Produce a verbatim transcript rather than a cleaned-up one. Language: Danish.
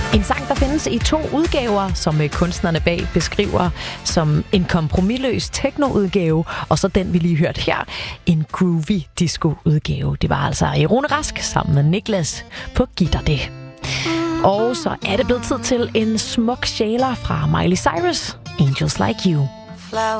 En sang, der findes i to udgaver, som kunstnerne bag beskriver som en kompromisløs techno-udgave, og så den, vi lige hørte her, en groovy disco-udgave. Det var altså Rune Rask sammen med Niklas på guitar det. Og så er det blevet tid til en smuk sjæler fra Miley Cyrus, Angels Like You.